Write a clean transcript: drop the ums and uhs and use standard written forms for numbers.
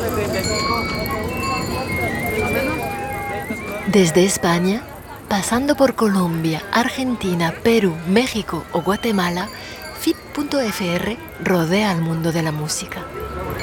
Desde España, pasando por Colombia, Argentina, Perú, México o Guatemala, FIP.fr rodea al mundo de la música.